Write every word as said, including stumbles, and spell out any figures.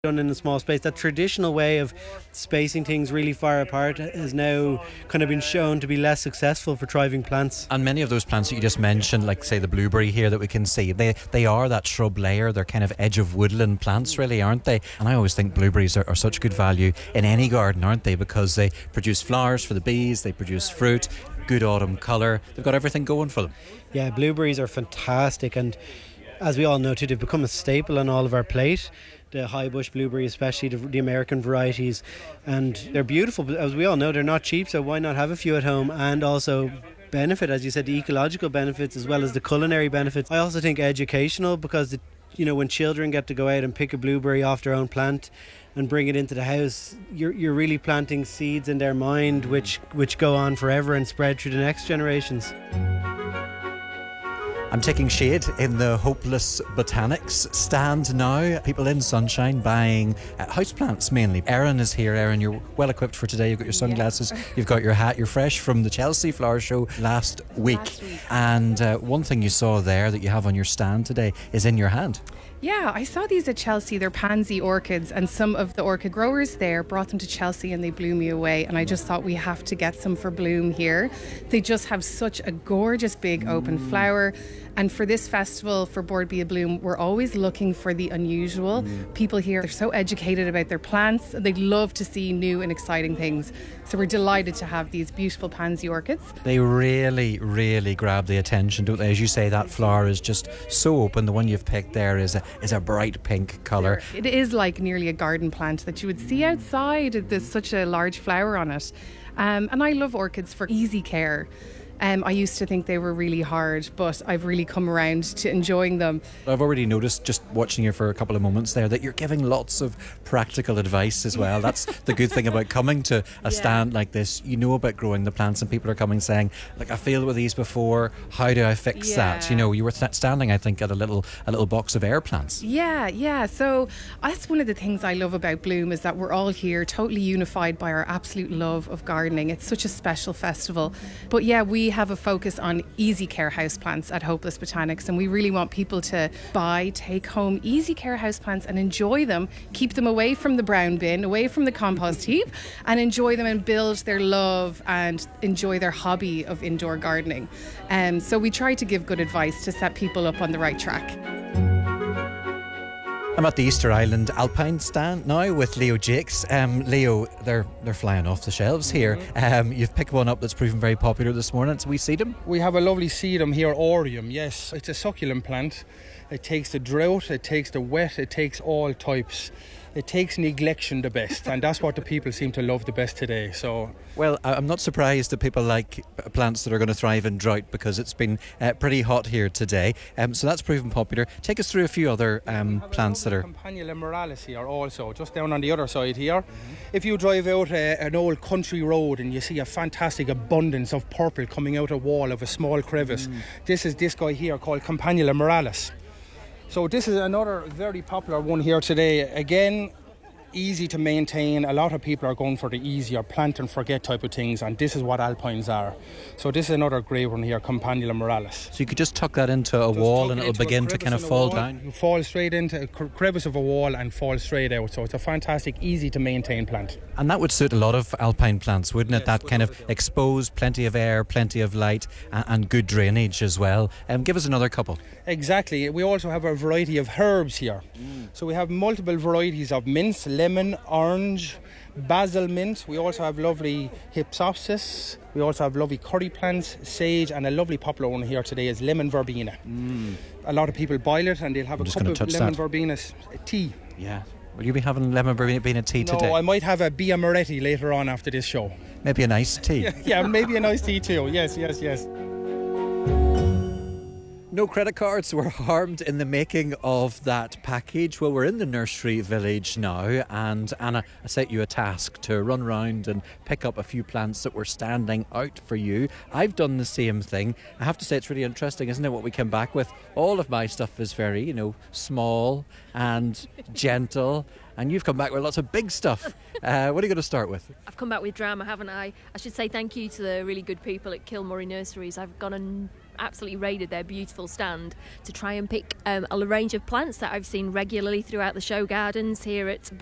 done in a small space. That traditional way of spacing things really far apart has now kind of been shown to be less successful for thriving plants. And many of those plants that you just mentioned, like say the blueberry here that we can see, they they are that shrub layer. They're kind of edge of woodland plants, really, aren't they? And I always think blueberries are, are such good value in any garden, aren't they? Because they produce flowers for the bees, they produce fruit, good autumn colour. They've got everything going for them. Yeah, blueberries are fantastic, and as we all know too, they've become a staple on all of our plate. The high bush blueberry, especially the, the American varieties, and they're beautiful, but as we all know, they're not cheap, so why not have a few at home and also benefit, as you said, the ecological benefits as well as the culinary benefits. I also think educational, because the, you know, when children get to go out and pick a blueberry off their own plant and bring it into the house, you're you're really planting seeds in their mind which which go on forever and spread through the next generations. I'm taking shade in the Hopeless Botanics stand now. People in sunshine buying uh, houseplants mainly. Erin is here. Erin, you're well equipped for today. You've got your sunglasses, yes. You've got your hat. You're fresh from the Chelsea Flower Show last week. Last week. And uh, one thing you saw there that you have on your stand today is in your hand. Yeah, I saw these at Chelsea. They're pansy orchids, and some of the orchid growers there brought them to Chelsea and they blew me away, and I just thought we have to get some for bloom here. They just have such a gorgeous big open flower, and for this festival, for Board Be a Bloom, we're always looking for the unusual. Mm. People here are so educated about their plants. They love to see new and exciting things. So we're delighted to have these beautiful pansy orchids. They really, really grab the attention, don't they? As you say, that flower is just so open. The one you've picked there is a, is a bright pink colour. It is like nearly a garden plant that you would see outside. There's such a large flower on it. Um, and I love orchids for easy care. Um, I used to think they were really hard, but I've really come around to enjoying them. I've already noticed, just watching you for a couple of moments there, that you're giving lots of practical advice as well. That's the good thing about coming to a yeah. stand like this. You know about growing the plants, and people are coming saying, like, I failed with these before, how do I fix yeah. that? You know, you were th- standing, I think, at a little a little box of air plants. Yeah, yeah. So that's one of the things I love about Bloom, is that we're all here totally unified by our absolute love of gardening. It's such a special festival. But yeah, we have a focus on easy care houseplants at Hopeless Botanics, and we really want people to buy, take home easy care houseplants and enjoy them, keep them away from the brown bin, away from the compost heap, and enjoy them and build their love and enjoy their hobby of indoor gardening. Um, so we try to give good advice to set people up on the right track. I'm at the Easter Island Alpine stand now with Leo Jakes. Um, Leo, they're they're flying off the shelves here. Um, you've picked one up that's proven very popular this morning. So we sedum? We have a lovely sedum here, Orium, yes. It's a succulent plant. It takes the drought, it takes the wet, it takes all types. It takes neglection the best, and that's what the people seem to love the best today. So, well, I'm not surprised that people like plants that are going to thrive in drought, because it's been uh, pretty hot here today. Um, so that's proven popular. Take us through a few other um, plants that are... Campanula muralis here also, just down on the other side here. Mm-hmm. If you drive out uh, an old country road and you see a fantastic abundance of purple coming out a wall of a small crevice, mm. this is this guy here called Campanula muralis. So this is another very popular one here today. Again, easy to maintain. A lot of people are going for the easier plant and forget type of things, and this is what alpines are. So this is another great one here, Campanula muralis. So you could just tuck that into a just wall and it'll begin to kind of fall wall, down? You fall straight into a crevice of a wall and fall straight out. So it's a fantastic, easy to maintain plant. And that would suit a lot of alpine plants, wouldn't it? Yes, that kind of exposed, plenty of air, plenty of light, and, and good drainage as well. Um, give us another couple. Exactly. We also have a variety of herbs here. Mm. So we have multiple varieties of mints, lemon, orange, basil mint. We also have lovely hypsopsis. We also have lovely curry plants, sage, and a lovely popular one here today is lemon verbena. Mm. A lot of people boil it and they'll have I'm a cup of lemon that. verbena tea. Yeah. Will you be having lemon verbena tea no, today? No, I might have a Bia Moretti later on after this show. Maybe a nice tea. yeah, yeah, maybe a nice tea too. Yes, yes, yes. No credit cards were harmed in the making of that package. Well, we're in the nursery village now, and Anna, I set you a task to run around and pick up a few plants that were standing out for you. I've done the same thing. I have to say it's really interesting, isn't it, what we came back with? All of my stuff is very, you know, small and gentle, and you've come back with lots of big stuff. Uh, what are you going to start with? I've come back with drama, haven't I? I should say thank you to the really good people at Kilmurray Nurseries. I've got an absolutely raided their beautiful stand to try and pick um, a range of plants that I've seen regularly throughout the show gardens here at